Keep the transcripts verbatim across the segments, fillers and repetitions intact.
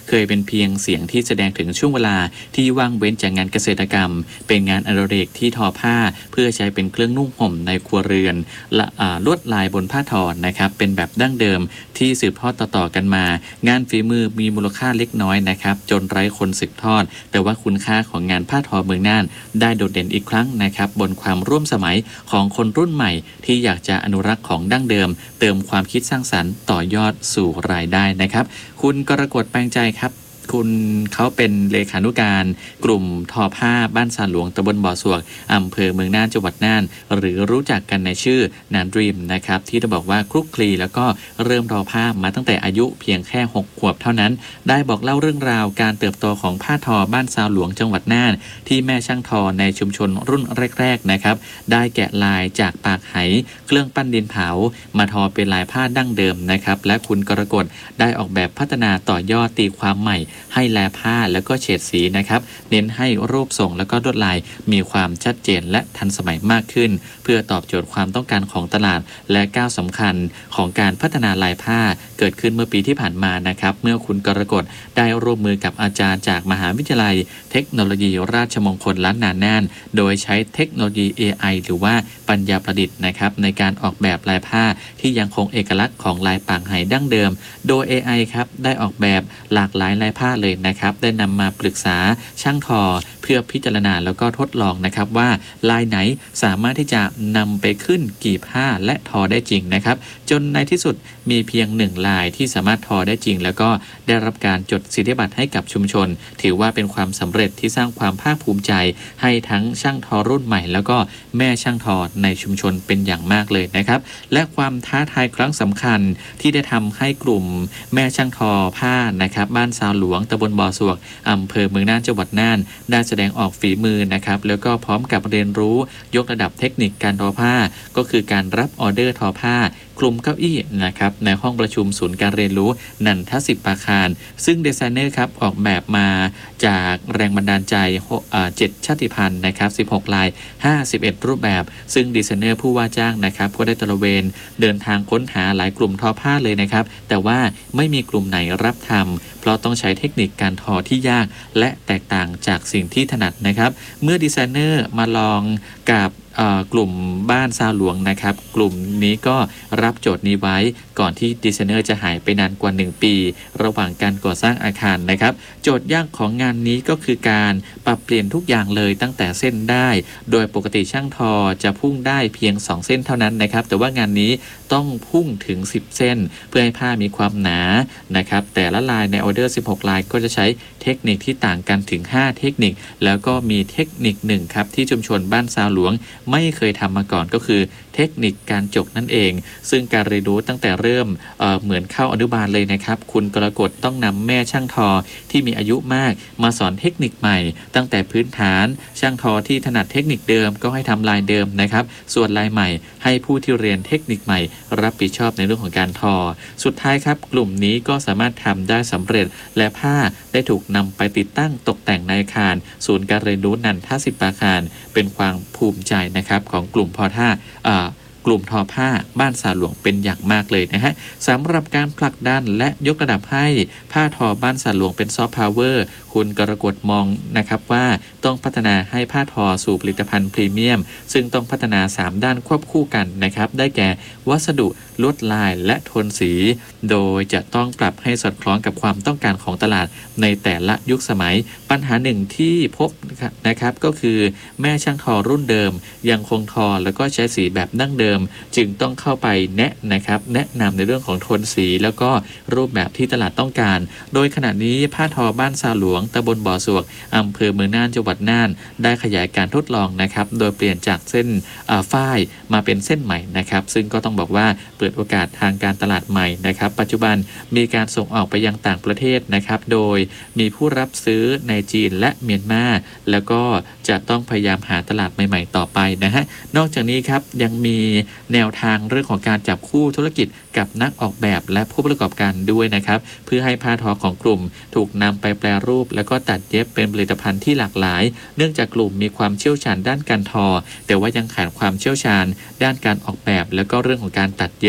เคยเป็นเพียงเสียงที่แสดงถึงช่วงเวลาที่ว่างเว้นจากงานเกษตรกรรมเป็นงานอดิเรกที่ทอผ้าเพื่อใช้เป็นเครื่องนุ่งห่มในครัวเรือนและลวดลายบนผ้าทอนะครับเป็นแบบดั้งเดิมที่สืบทอดต่อๆกันมางานฝีมือมีมูลค่าเล็กน้อยนะครับจนไร้คนสืบทอดแต่ว่าคุณค่าของงานผ้าทอเมืองน่านได้โดดเด่นอีกครั้งนะครับบนความร่วมสมัยของคนรุ่นใหม่ที่อยากจะอนุรักษ์ของดั้งเดิมเติมความคิดสร้างสรรค์ต่อยอดสู่รายได้นะครับคุณกรกฎแปลงใจครับคุณเขาเป็นเลขานุการกลุ่มทอผ้าบ้านซาหลวงตำบลบ่อสวกอำเภอเมืองน่านจังหวัดน่านหรือรู้จักกันในชื่อนานดรีมนะครับที่จะบอกว่าคลุกคลีแล้วก็เริ่มทอผ้ามาตั้งแต่อายุเพียงแค่หกขวบเท่านั้นได้บอกเล่าเรื่องราวการเติบโตของผ้าทอบ้านซาหลวงจังหวัดน่านที่แม่ช่างทอในชุมชนรุ่นแรกๆนะครับได้แกะลายจากปากไหเครื่องปั้นดินเผามาทอเป็นลายผ้าดั้งเดิมนะครับและคุณกรกฎได้ออกแบบพัฒนาต่อยอดตีความใหม่ให้แลผ้าแล้วก็เฉดสีนะครับเน้นให้รูปทรงแล้วก็ลวดลายมีความชัดเจนและทันสมัยมากขึ้นเพื่อตอบโจทย์ความต้องการของตลาดและก้าวสำคัญของการพัฒนาลายผ้าเกิดขึ้นเมื่อปีที่ผ่านมานะครับเมื่อคุณกรกฎได้ร่วมมือกับอาจารย์จากมหาวิทยาลัยเทคโนโลยีราชมงคลล้านนาน่านโดยใช้เทคโนโลยี เอ ไอ หรือว่าปัญญาประดิษฐ์นะครับในการออกแบบลายผ้าที่ยังคงเอกลักษณ์ของลายปางไหดั้งเดิมโดย เอ ไอ ครับได้ออกแบบหลากหลายลายผ้าเลยนะครับได้นำมาปรึกษาช่างทอเพื่อพิจารณาแล้วก็ทดลองนะครับว่าลายไหนสามารถที่จะนำไปขึ้นกี่ผ้าและทอได้จริงนะครับจนในที่สุดมีเพียงหนึ่งลายที่สามารถทอได้จริงแล้วก็ได้รับการจดสิทธิบัตรให้กับชุมชนถือว่าเป็นความสำเร็จที่สร้างความภาคภูมิใจให้ทั้งช่างทอรุ่นใหม่แล้วก็แม่ช่างทอในชุมชนเป็นอย่างมากเลยนะครับและความท้าทายครั้งสำคัญที่ได้ทำให้กลุ่มแม่ช่างทอผ้านะครับบ้านซาวหลวงตำบลบ่อสวกอำเภอเมืองน่านจังหวัดน่านได้แสดงออกฝีมือนะครับแล้วก็พร้อมกับเรียนรู้ยกระดับเทคนิคการทอผ้าก็คือการรับออเดอร์ทอผ้ากลุ่มเก้าอี้นะครับในห้องประชุมศูนย์การเรียนรู้นันทศิษย์ปาคารซึ่งดีไซเนอร์ครับออกแบบมาจากแรงบันดาลใจเจ็ดชาติพันธุ์นะครับสิบหกลายห้าสิบเอ็ดรูปแบบซึ่งดีไซเนอร์ผู้ว่าจ้างนะครับก็ได้ตระเวนเดินทางค้นหาหลายกลุ่มทอผ้าเลยนะครับแต่ว่าไม่มีกลุ่มไหนรับทำเพราะต้องใช้เทคนิคการทอที่ยากและแตกต่างจากสิ่งที่ถนัดนะครับเมื่อดีไซเนอร์มาลองกับกลุ่มบ้านซาวหลวงนะครับกลุ่มนี้ก็รับโจทย์นี้ไว้ก่อนที่ดีไซเนอร์จะหายไปนานกว่าหนึ่งปีระหว่างการก่อสร้างอาคารนะครับโจทย์ยากของงานนี้ก็คือการปรับเปลี่ยนทุกอย่างเลยตั้งแต่เส้นได้โดยปกติช่างทอจะพุ่งได้เพียงสองเส้นเท่านั้นนะครับแต่ว่างานนี้ต้องพุ่งถึงสิบเส้นเพื่อให้ผ้ามีความหนานะครับแต่ละลายในออเดอร์สิบหกลายก็จะใช้เทคนิคที่ต่างกันถึงห้าเทคนิคแล้วก็มีเทคนิคหนึ่งครับที่ชุมชนบ้านซาวหลวงไม่เคยทำมาก่อนก็คือเทคนิคการจกนั่นเองซึ่งการเรียนรู้ตั้งแต่เริ่ม เอ่อ เหมือนเข้าอนุบาลเลยนะครับคุณกรกฎต้องนำแม่ช่างทอที่มีอายุมากมาสอนเทคนิคใหม่ตั้งแต่พื้นฐานช่างทอที่ถนัดเทคนิคเดิมก็ให้ทำลายเดิมนะครับส่วนลายใหม่ให้ผู้ที่เรียนเทคนิคใหม่รับผิดชอบในเรื่องของการทอสุดท้ายครับกลุ่มนี้ก็สามารถทำได้สำเร็จและผ้าได้ถูกนำไปติดตั้งตกแต่งในอาคารศูนย์การเรียนรู้นันทศิษย์ปาคารเป็นความภูมิใจนะครับของกลุ่มพอท่ากลุ่มทอผ้าบ้านซาหลวงเป็นอย่างมากเลยนะฮะสำหรับการผลักดันและยกระดับให้ผ้าทอบ้านซาหลวงเป็นซอฟต์พาวเวอร์คุณกรกฎมองนะครับว่าต้องพัฒนาให้ผ้าทอสู่ผลิตภัณฑ์พรีเมียมซึ่งต้องพัฒนาสามด้านควบคู่กันนะครับได้แก่วัสดุลวดลายและโทนสีโดยจะต้องปรับให้สอดคล้องกับความต้องการของตลาดในแต่ละยุคสมัยปัญหาหนึ่งที่พบนะครับก็คือแม่ช่างทอรุ่นเดิมยังคงทอแล้วก็ใช้สีแบบดั้งเดิมจึงต้องเข้าไปแนะนะครับแนะนำในเรื่องของโทนสีแล้วก็รูปแบบที่ตลาดต้องการโดยขณะนี้ผ้าทอบ้านซาหลวงตำบลบ่อสวกอำเภอเมืองน่านจังหวัดน่านได้ขยายการทดลองนะครับโดยเปลี่ยนจากเส้นฝ้ายมาเป็นเส้นใหม่นะครับซึ่งก็ต้องบอกว่าเปิดโอกาสทางการตลาดใหม่นะครับปัจจุบันมีการส่งออกไปยังต่างประเทศนะครับโดยมีผู้รับซื้อในจีนและเมียนมาแล้วก็จะต้องพยายามหาตลาดใหม่ๆต่อไปนะฮะนอกจากนี้ครับยังมีแนวทางเรื่องของการจับคู่ธุรกิจกับนักออกแบบและผู้ประกอบการด้วยนะครับเพื่อให้ผ้าทอของกลุ่มถูกนำไปแปรรูปแล้วก็ตัดเย็บเป็นผลิตภัณฑ์ที่หลากหลายเนื่องจากกลุ่มมีความเชี่ยวชาญด้านการทอแต่ว่ายังขาดความเชี่ยวชาญด้านการออกแบบแล้วก็เรื่องของการตัดเย็บ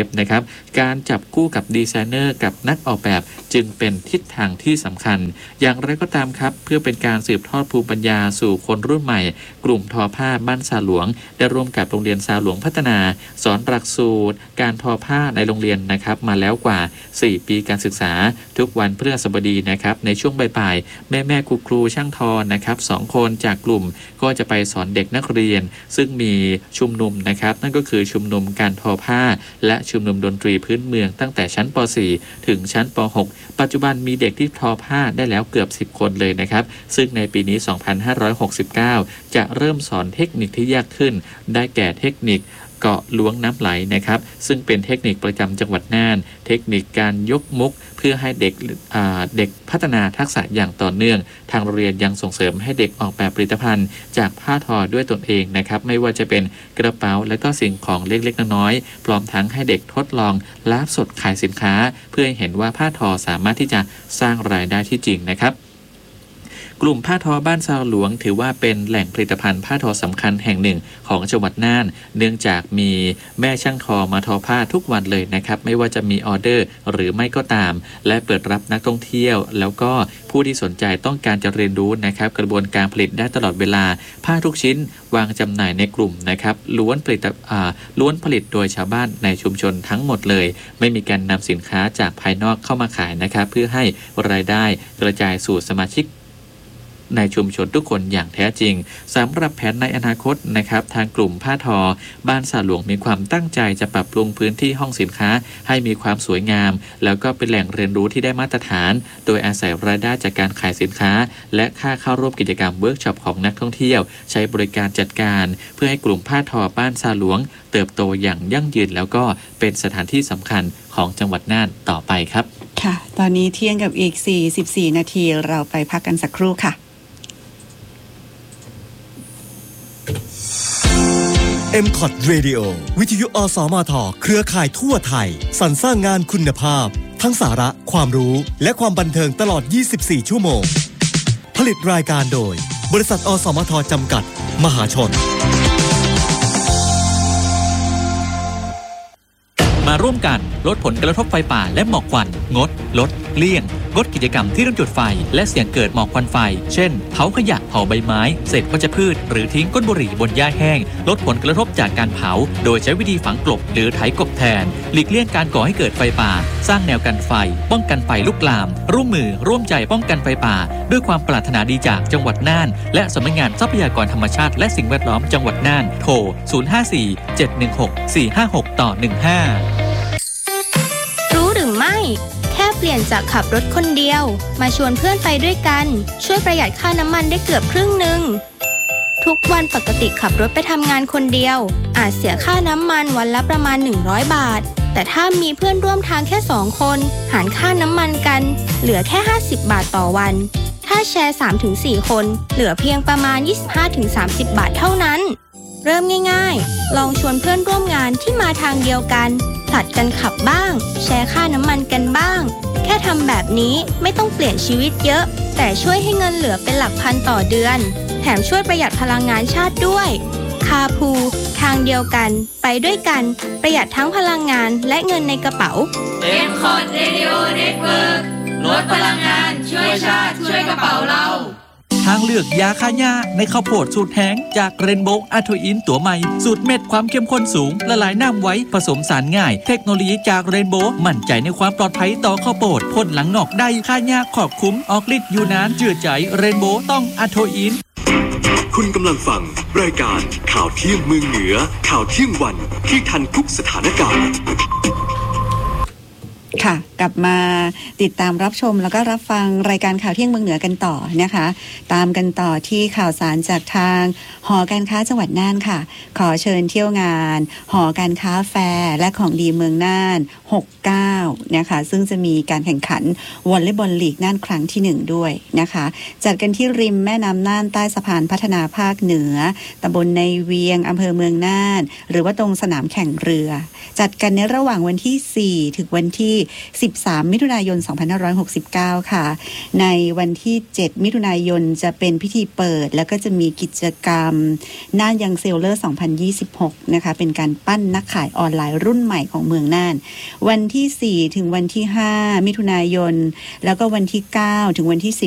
นะครับการจับคู่กับดีไซเนอร์กับนักออกแบบจึงเป็นทิศทางที่สำคัญอย่างไรก็ตามครับเพื่อเป็นการสืบทอดภูมิปัญญาสู่คนรุ่นใหม่กลุ่มทอผ้าบ้านซาหลวงได้ร่วมกับโรงเรียนซาหลวงพัฒนาสอนหลักสูตรการทอผ้าในโรงเรียนนะครับมาแล้วกว่าสี่ปีการศึกษาทุกวันพฤหัสบดีนะครับในช่วงบ่ายๆแม่แม่ครูครูช่างทอนะครับสองคนจากกลุ่มก็จะไปสอนเด็กนักเรียนซึ่งมีชุมนุมนะครับนั่นก็คือชุมนุมการทอผ้าและชุมนุมดนตรีพื้นเมืองตั้งแต่ชั้นป .สี่ ถึงชั้นป .หก ปัจจุบันมีเด็กที่ทอผ้าได้แล้วเกือบสิบคนเลยนะครับซึ่งในปีนี้สองพันห้าร้อยหกสิบเก้าจะเริ่มสอนเทคนิคที่ยากขึ้นได้แก่เทคนิคเกาะล้วงน้ำไหลนะครับซึ่งเป็นเทคนิคประจำจังหวัดน่านเทคนิคการยกมุกเพื่อให้เด็กเด็กพัฒนาทักษะอย่างต่อเนื่องทางโรงเรียนยังส่งเสริมให้เด็กออกแบบผลิตภัณฑ์จากผ้าทอด้วยตนเองนะครับไม่ว่าจะเป็นกระเป๋าและก็สิ่งของเล็กๆน้อยๆพร้อมทั้งให้เด็กทดลองไลฟ์สดขายสินค้าเพื่อให้เห็นว่าผ้าทอสามารถที่จะสร้างรายได้ที่จริงนะครับกลุ่มผ้าทอบ้านซาหลวงถือว่าเป็นแหล่งผลิตภัณฑ์ผ้าทอสำคัญแห่งหนึ่งของจังหวัดน่านเนื่องจากมีแม่ช่างทอมาทอผ้าทุกวันเลยนะครับไม่ว่าจะมีออเดอร์หรือไม่ก็ตามและเปิดรับนักท่องเที่ยวแล้วก็ผู้ที่สนใจต้องการจะเรียนรู้นะครับกระบวนการผลิตได้ตลอดเวลาผ้าทุกชิ้นวางจำหน่ายในกลุ่มนะครับล้วนผลิตอ่าล้วนผลิตโดยชาวบ้านในชุมชนทั้งหมดเลยไม่มีการนำสินค้าจากภายนอกเข้ามาขายนะครับเพื่อให้รายได้กระจายสู่สมาชิกในชุมชนทุกคนอย่างแท้จริงสำหรับแผนในอนาคตนะครับทางกลุ่มผ้าทอบ้านซาหลวงมีความตั้งใจจะปรับปรุงพื้นที่ห้องสินค้าให้มีความสวยงามแล้วก็เป็นแหล่งเรียนรู้ที่ได้มาตรฐานโดยอาศัยรายได้จากการขายสินค้าและค่าเข้าร่วมกิจกรรมเวิร์กช็อปของนักท่องเที่ยวใช้บริการจัดการเพื่อให้กลุ่มผ้าทอบ้านซาหลวงเติบโตอย่างยั่งยืนแล้วก็เป็นสถานที่สำคัญของจังหวัดน่านต่อไปครับค่ะตอนนี้เที่ยงกับอีกสี่สิบสี่นาทีเราไปพักกันสักครู่ค่ะเอ็ม คอท Radio วิทยุอสมทเครือข่ายทั่วไทยสรรสร้างงานคุณภาพทั้งสาระความรู้และความบันเทิงตลอดยี่สิบสี่ชั่วโมงผลิตรายการโดยบริษัทอสมทจำกัดมหาชนมาร่วมกันลดผลกระทบไฟป่าและหมอกควันงดลดเลี่ยงงดกิจกรรมที่ต้องจุดไฟและเสี่ยงเกิดหมอกควันไฟเช่นเผาขยะเผาใบไม้เศษวัชพืชหรือทิ้งก้นบุหรี่บนหญ้าแห้งลดผลกระทบจากการเผาโดยใช้วิธีฝังกลบหรือไถกลบแทนหลีกเลี่ยงการก่อให้เกิดไฟป่าสร้างแนวกันไฟป้องกันไฟลุกลามร่วมมือร่วมใจป้องกันไฟป่าด้วยความปรารถนาดีจากจังหวัดน่านและสำนักงานทรัพยากรธรรมชาติและสิ่งแวดล้อมจังหวัดน่านโทรศูนย์ ห้า สี่ เจ็ด หนึ่ง หก สี่ ห้า หก ต่อ หนึ่ง ห้ารู้หรือไม่แค่เปลี่ยนจากขับรถคนเดียวมาชวนเพื่อนไปด้วยกันช่วยประหยัดค่าน้ำมันได้เกือบครึ่งหนึ่งทุกวันปกติขับรถไปทำงานคนเดียวอาจเสียค่าน้ำมันวันละประมาณหนึ่งร้อยบาทแต่ถ้ามีเพื่อนร่วมทางแค่สองคนหารค่าน้ำมันกันเหลือแค่ห้าสิบบาทต่อวันถ้าแชร์ สามถึงสี่ คนเหลือเพียงประมาณ ยี่สิบห้าถึงสามสิบ บาทเท่านั้นเริ่มง่ายๆลองชวนเพื่อนร่วมงานที่มาทางเดียวกันผลัดกันขับบ้างแชร์ค่าน้ำมันกันบ้างแค่ทำแบบนี้ไม่ต้องเปลี่ยนชีวิตเยอะแต่ช่วยให้เงินเหลือเป็นหลักพันต่อเดือนแถมช่วยประหยัดพลังงานชาติด้วยคาพูทางเดียวกันไปด้วยกันประหยัดทั้งพลังงานและเงินในกระเป๋าเอ็ม คอท Radio Network ลดพลังงานช่วยชาติช่วยกระเป๋าเราทางเลือกยาฆ่าหญ้าในข้าวโพดสูตรแห้งจากเรนโบว์อะโทอินตัวใหม่สูตรเม็ดความเข้มข้นสูงละลายน้ำไว้ผสมสารง่ายเทคโนโลยีจากเรนโบว์มั่นใจในความปลอดภัยต่อข้าวโพดพ่นหลังนอกได้ฆ่าหญ้าขอบคุ้มออกฤทธิ์อยู่นานเชื่อใจเรนโบว์ต้องอะโทอินคุณกำลังฟังรายการข่าวเที่ยงเมืองเหนือข่าวเที่ยงวันที่ทันทุกสถานการณ์ค่ะกลับมาติดตามรับชมแล้วก็รับฟังรายการข่าวเที่ยงเมืองเหนือกันต่อนะคะตามกันต่อที่ข่าวสารจากทางหอการค้าจังหวัดน่านค่ะขอเชิญเที่ยวงานหอการค้าแฟร์และของดีเมืองน่านหกเก้านะคะซึ่งจะมีการแข่งขันวอลเลย์บอลลีกน่านครั้งที่หนึ่งด้วยนะคะจัดกันที่ริมแม่น้ำน่านใต้สะพานพัฒนาภาคเหนือตำบลในเวียงอำเภอเมืองน่านหรือว่าตรงสนามแข่งเรือจัดกันในระหว่างวันที่สี่ถึงวันที่สิบสามมิถุนายนสองพันห้าร้อยหกสิบเก้าค่ะในวันที่เจ็ดมิถุนายนจะเป็นพิธีเปิดแล้วก็จะมีกิจกรรมน่านยังเซลเลอร์สองพันยี่สิบหกนะคะเป็นการปั้นนักขายออนไลน์รุ่นใหม่ของเมืองน่านวันที่สี่ถึงวันที่ห้ามิถุนายนแล้วก็วันที่เก้าถึงวันที่สิบ